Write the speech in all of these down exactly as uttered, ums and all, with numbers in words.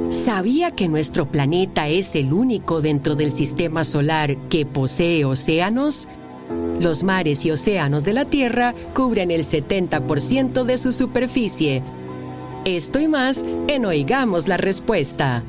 ¿Sabía que nuestro planeta es el único dentro del sistema solar que posee océanos? Los mares y océanos de la Tierra cubren el setenta por ciento de su superficie. Esto y más en Oigamos la Respuesta.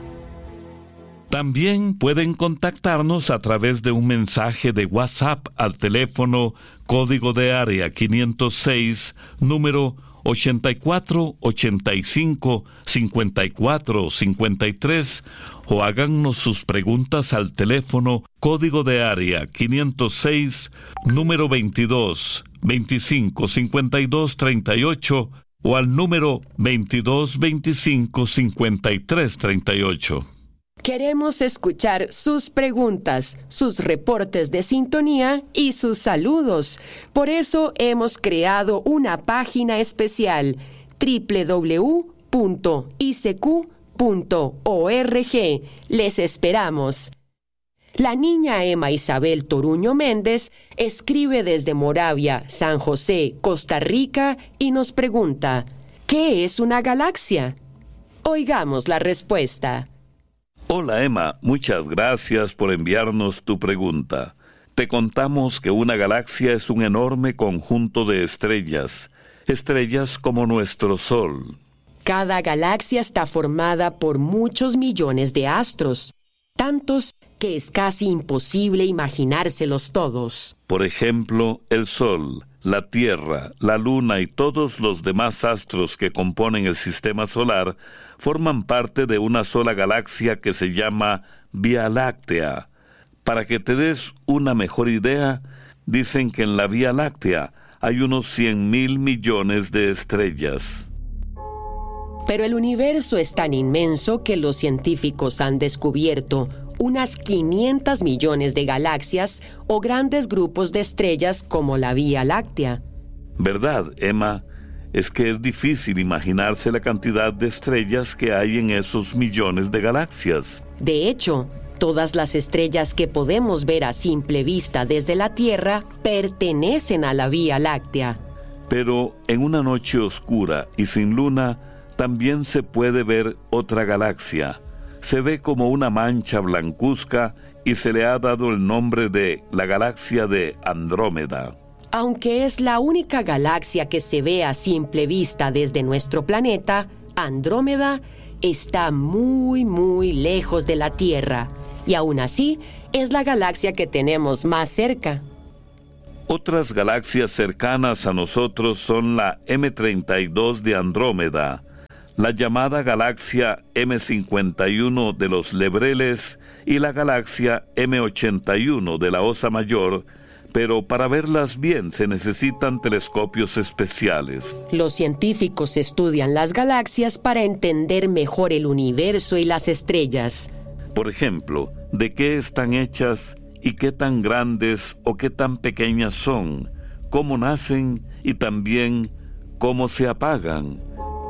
También pueden contactarnos a través de un mensaje de WhatsApp al teléfono código de área quinientos seis, número ochenta y cuatro, ochenta y cinco, cincuenta y cuatro, cincuenta y tres, o háganos sus preguntas al teléfono código de área quinientos seis, número veintidós, veinticinco, cincuenta y dos, treinta y ocho, o al número veintidós, veinticinco, cincuenta y tres, treinta y ocho. Queremos escuchar sus preguntas, sus reportes de sintonía y sus saludos. Por eso hemos creado una página especial, doble u doble u doble u punto i c q punto org. Les esperamos. La niña Emma Isabel Toruño Méndez escribe desde Moravia, San José, Costa Rica, y nos pregunta, ¿qué es una galaxia? Oigamos la respuesta. Hola Emma, muchas gracias por enviarnos tu pregunta. Te contamos que una galaxia es un enorme conjunto de estrellas, estrellas como nuestro Sol. Cada galaxia está formada por muchos millones de astros, tantos que es casi imposible imaginárselos todos. Por ejemplo, el Sol, la Tierra, la Luna y todos los demás astros que componen el sistema solar forman parte de una sola galaxia que se llama Vía Láctea. Para que te des una mejor idea, dicen que en la Vía Láctea hay unos cien mil millones de estrellas. Pero el universo es tan inmenso que los científicos han descubierto unas quinientos millones de galaxias o grandes grupos de estrellas como la Vía Láctea. ¿Verdad, Emma? Es que es difícil imaginarse la cantidad de estrellas que hay en esos millones de galaxias. De hecho, todas las estrellas que podemos ver a simple vista desde la Tierra pertenecen a la Vía Láctea. Pero en una noche oscura y sin luna, también se puede ver otra galaxia. Se ve como una mancha blancuzca y se le ha dado el nombre de la galaxia de Andrómeda. Aunque es la única galaxia que se ve a simple vista desde nuestro planeta, Andrómeda está muy, muy lejos de la Tierra, y aún así es la galaxia que tenemos más cerca. Otras galaxias cercanas a nosotros son la eme treinta y dos de Andrómeda, la llamada galaxia eme cincuenta y uno de los Lebreles y la galaxia eme ochenta y uno de la Osa Mayor, pero para verlas bien se necesitan telescopios especiales. Los científicos estudian las galaxias para entender mejor el universo y las estrellas. Por ejemplo, ¿de qué están hechas y qué tan grandes o qué tan pequeñas son? ¿Cómo nacen y también cómo se apagan?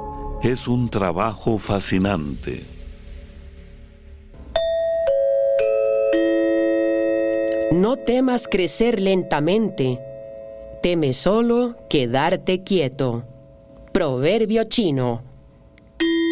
Es un trabajo fascinante. No temas crecer lentamente. Teme solo quedarte quieto. Proverbio chino.